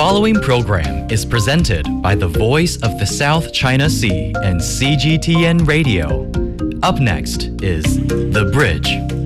following program is presented by the Voice of the South China Sea and CGTN Radio. Up next is The Bridge.